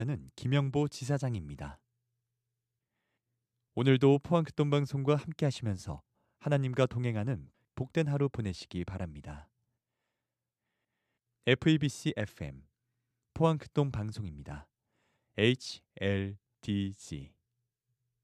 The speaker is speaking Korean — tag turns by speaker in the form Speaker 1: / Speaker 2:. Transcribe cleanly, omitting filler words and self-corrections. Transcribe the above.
Speaker 1: 저는 김영보 지사장입니다. 오늘도 포항극동방송과 함께 하시면서 하나님과 동행하는 복된 하루 보내시기 바랍니다. FEBC FM 포항극동방송입니다. HLDG